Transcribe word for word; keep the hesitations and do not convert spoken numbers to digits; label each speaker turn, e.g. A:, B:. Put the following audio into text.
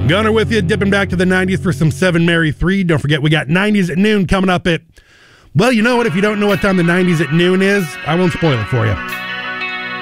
A: Gunner with you, dipping back to the nineties for some seven Mary three. Don't forget, we got nineties at noon coming up at, well, you know what? If you don't know what time the nineties at noon is, I won't spoil it for you.